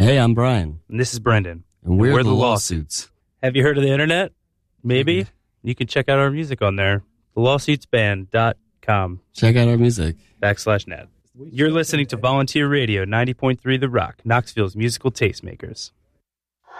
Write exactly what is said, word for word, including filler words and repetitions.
Hey, I'm Brian. And this is Brendan. And we're, and we're the, the Lawsuits. Lawsuits. Have you heard of the internet? Maybe. Maybe. You can check out our music on there. the lawsuits band dot com. Check out our music. Backslash net. You're listening to Volunteer Radio, ninety point three The Rock, Knoxville's musical tastemakers.